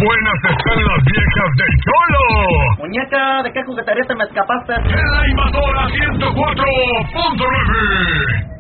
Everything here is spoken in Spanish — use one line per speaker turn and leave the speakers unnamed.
buenas están las viejas del Cholo!
Muñeca, ¿de qué juguetería te me escapaste?
¡En la Invasora 104.9!